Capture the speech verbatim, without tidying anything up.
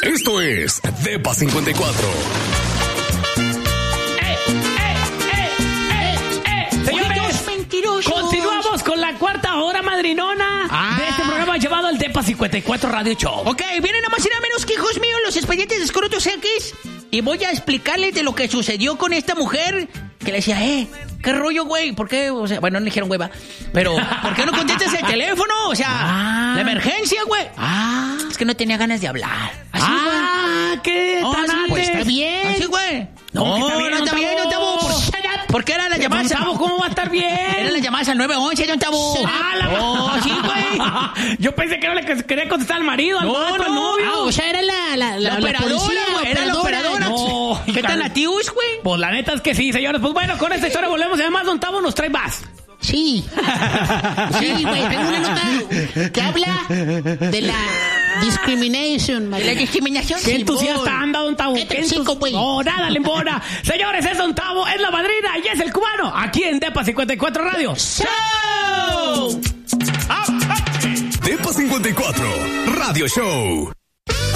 Esto es Depa cincuenta y cuatro. ¡Eh, eh, eh, eh, eh! Señores, mentirosos. Continuamos con la cuarta hora madrinona ah. de este programa llamado el Depa cincuenta y cuatro Radio Show. Ok, vienen nada más y nada menos que, hijos míos, los expedientes de Escrotos X. Y voy a explicarles de lo que sucedió con esta mujer que le decía, eh, ¿qué rollo, güey? ¿Por qué? O sea, bueno, no le dijeron, güey, va. Pero, ¿por qué no contestas el teléfono? O sea, ah. la emergencia, güey. Ah, es que no tenía ganas de hablar. Así, güey. Ah, ¿qué? Oh, ¿Tan sí, antes? pues está bien. Así, güey. No, no, está bien, no está bien, don Tabo. ¿Por qué era la llamada? Tabo, ¿cómo va a estar bien? Era la llamada al nueve once, don Tabo. Ah, la oh, sí, güey. Yo pensé que era la que quería contestar al marido, al no, vato, no, al novio. Ah, o sea, era la, la, la, la operadora, güey. Era la operadora. No, ¿qué tan nativos, güey? Pues la neta es que sí, señores. Pues bueno, con esta historia volvemos. Además, don Tabo nos trae más. Sí. Sí, güey. Tengo una nota que habla de la discrimination, de la discriminación. Qué entusiasta anda, don Tabo. ¿Qué te chico, güey? No, nada le embona. Señores, es don Tabo, es la madrina y es el cubano. Aquí en Depa cincuenta y cuatro Radio. ¡Show! Depa cincuenta y cuatro Radio Show.